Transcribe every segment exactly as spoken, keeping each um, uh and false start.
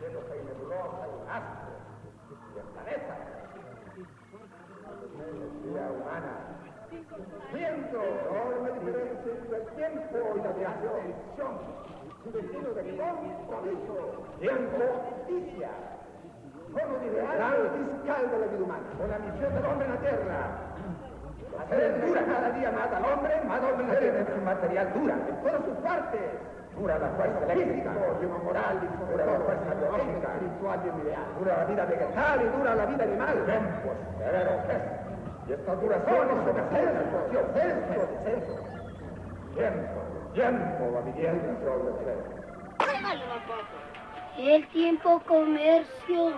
ciéndose y nebulosa y astro, y el planeta, la energía humana. Siento enorme diferencia entre el tiempo y la dirección, su destino de compromiso, tiempo, justicia, con un ideal fiscal de la vida humana, con la misión del hombre en la tierra. Hacer dura cada día más al hombre, más hombre en la tierra. Su material dura, en todas sus partes. Dura la fuerza eléctrica, dura moral, dura la fuerza biológica, espiritual y ideal. Dura la vida vegetal y dura la vida animal. Tiempos, severo, y estas duraciones son descenso, descenso, descenso. Tiempo, tiempo va viviendo sobre el cielo. El tiempo comercio.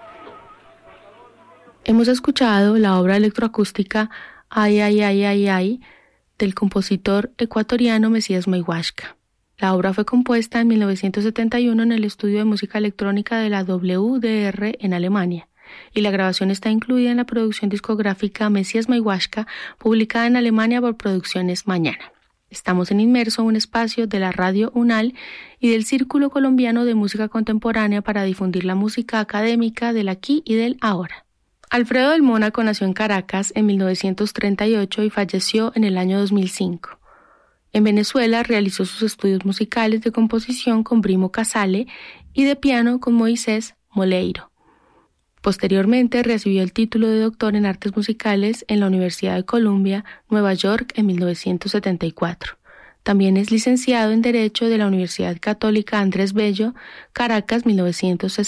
Hemos escuchado la obra electroacústica Ay, ay, ay, ay, ay, del compositor ecuatoriano Mesías Mayhuasca. La obra fue compuesta en mil novecientos setenta y uno en el estudio de música electrónica de la W D R en Alemania, y la grabación está incluida en la producción discográfica Mesías Mayhuasca, publicada en Alemania por Producciones Mañana. Estamos en Inmerso, un espacio de la Radio UNAL y del Círculo Colombiano de Música Contemporánea para difundir la música académica del aquí y del ahora. Alfredo del Mónaco nació en Caracas en mil novecientos treinta y ocho y falleció en el año dos mil cinco. En Venezuela realizó sus estudios musicales de composición con Primo Casale y de piano con Moisés Moleiro. Posteriormente recibió el título de doctor en artes musicales en la Universidad de Columbia, Nueva York, en mil novecientos setenta y cuatro. También es licenciado en Derecho de la Universidad Católica Andrés Bello, Caracas, mil novecientos sesenta.